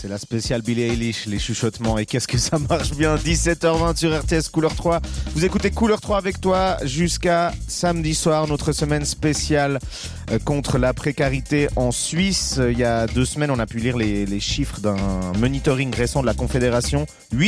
C'est la spéciale Billie Eilish, les chuchotements. Et qu'est-ce que ça marche bien. 17h20 sur RTS Couleur 3. Vous écoutez Couleur 3 avec toi jusqu'à samedi soir. Notre semaine spéciale contre la précarité en Suisse. Il y a 2 semaines, on a pu lire les chiffres d'un monitoring récent de la Confédération.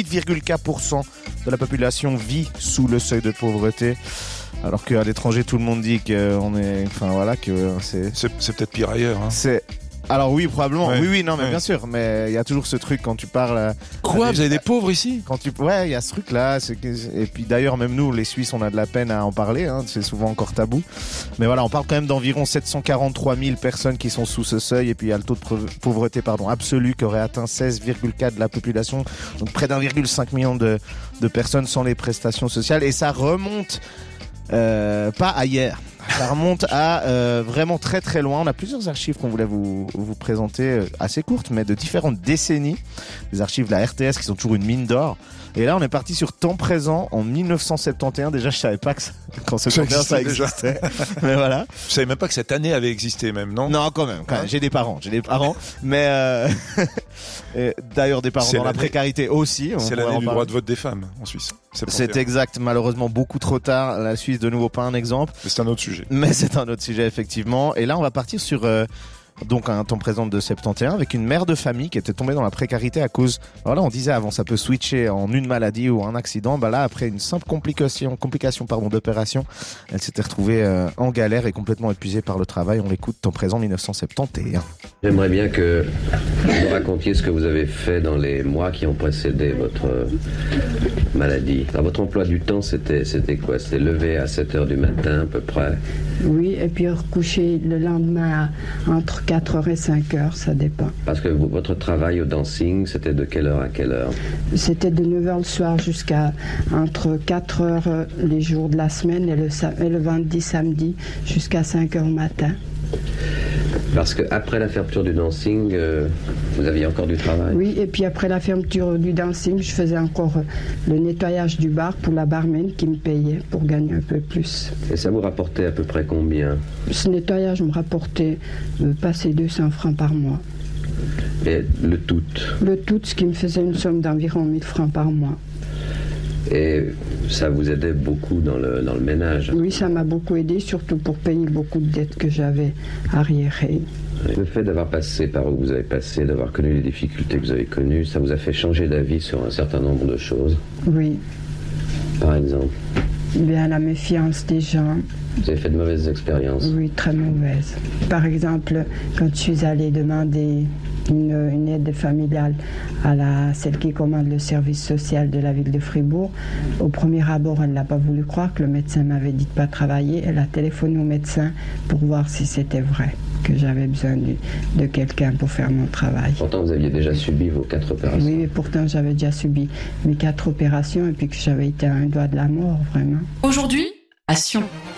8,4% de la population vit sous le seuil de pauvreté. Alors qu'à l'étranger, tout le monde dit qu'on est, enfin voilà, que c'est peut-être pire ailleurs. Hein. Alors oui, probablement. Ouais. Oui, non, mais bien sûr. Mais il y a toujours ce truc quand tu parles. Quoi, vous avez des pauvres ici ? Ouais, il y a ce truc-là. Et puis d'ailleurs, même nous, les Suisses, on a de la peine à en parler. Hein, c'est souvent encore tabou. Mais voilà, on parle quand même d'environ 743 000 personnes qui sont sous ce seuil. Et puis il y a le taux de pauvreté, absolu, qui aurait atteint 16,4% de la population. Donc près d'1,5 million de personnes sans les prestations sociales. Et ça remonte pas à hier. Ça remonte à vraiment très très loin. On a plusieurs archives qu'on voulait vous présenter, assez courtes, mais de différentes décennies. Des archives de la RTS qui sont toujours une mine d'or. Et là, on est parti sur temps présent en 1971. Déjà, je savais pas que quand ce temps ça existait. Mais voilà. Je savais même pas que cette année avait existé, même, non ? Non, quand même. J'ai des parents. Mais d'ailleurs, des parents dans la précarité aussi. C'est l'année du droit de vote des femmes en Suisse. C'est exact. Malheureusement, beaucoup trop tard. La Suisse, de nouveau, pas un exemple. C'est un autre sujet. Mais c'est un autre sujet, effectivement. Et là, on va partir sur donc un temps présent de 71 avec une mère de famille qui était tombée dans la précarité à cause... Alors là, on disait avant, ça peut switcher en une maladie ou un accident. Bah là, après une simple complication d'opération, elle s'était retrouvée en galère et complètement épuisée par le travail. On l'écoute, temps présent 1971. J'aimerais bien que vous nous racontiez ce que vous avez fait dans les mois qui ont précédé votre maladie. Alors, votre emploi du temps, c'était quoi ? C'était lever à 7h du matin à peu près ? Oui, et puis recoucher le lendemain entre 4h et 5h, ça dépend. Parce que votre travail au dancing, c'était de quelle heure à quelle heure ? C'était de 9h le soir jusqu'à entre 4h les jours de la semaine et le vendredi, samedi jusqu'à 5h le matin. Parce qu'après la fermeture du dancing, vous aviez encore du travail ? Oui, et puis après la fermeture du dancing, je faisais encore le nettoyage du bar pour la barman qui me payait pour gagner un peu plus. Et ça vous rapportait à peu près combien ? Ce nettoyage me rapportait passer 200 francs par mois. Et le tout ? Le tout, ce qui me faisait une somme d'environ 1000 francs par mois. Et ça vous aidait beaucoup dans le ménage ? Oui, ça m'a beaucoup aidé, surtout pour payer beaucoup de dettes que j'avais arriérées. Le fait d'avoir passé par où vous avez passé, d'avoir connu les difficultés que vous avez connues, ça vous a fait changer d'avis sur un certain nombre de choses ? Oui. Par exemple ? Bien, la méfiance des gens. Vous avez fait de mauvaises expériences ? Oui, très mauvaises. Par exemple, quand je suis allée demander une aide familiale à celle qui commande le service social de la ville de Fribourg, au premier abord, elle n'a pas voulu croire que le médecin m'avait dit de ne pas travailler. Elle a téléphoné au médecin pour voir si c'était vrai, que j'avais besoin de quelqu'un pour faire mon travail. Pourtant, vous aviez déjà subi vos 4 opérations. Oui, mais pourtant, j'avais déjà subi mes 4 opérations et puis que j'avais été à un doigt de la mort, vraiment. Aujourd'hui, à Sion.